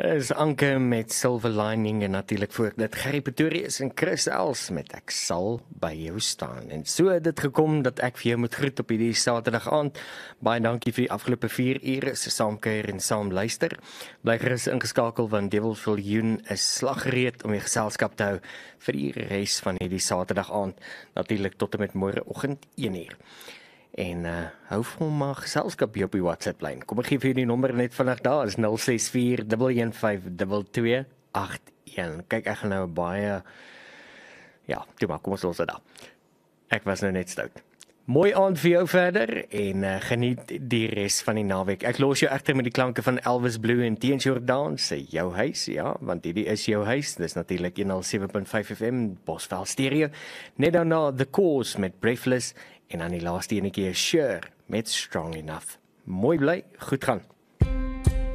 Is Anke met Silver Lining en natuurlijk voor dit Gerry Pretorius en Chris Els met Ek sal by jou staan. En so het dit gekom dat ek vir jou moet groet op hierdie Saterdag aand. Baie dankie vir die afgelope 4 ure se saamkuier en saam luister. Bly gerus ingeskakel want Devilviljoen is slaggereed om die geselskap te hou vir die res van hierdie Saterdag aand. Natuurlik tot en met môreoggend 1uur. En hou vir hom maar geselskap hier op die WhatsApp lyn. Kom ek gee vir jou die nommer net vandag daar, is 064 115 2281. Kyk, ek gaan nou baie, ja, toe maar, kom ons los dit daar. Ek was nou net stout. Mooi aand vir jou verder en geniet die res van die naweek. Ek los jou egter met die klanke van Elvis Blue en Teens Jordaan se jou huis, ja, want hierdie is jou huis. Dis natuurlik 107.5 FM Bosveld Stereo. Net daarna The Cause met Breathless en dan die laaste enetjie is Sure met Strong Enough. Mooi bly, goed gaan.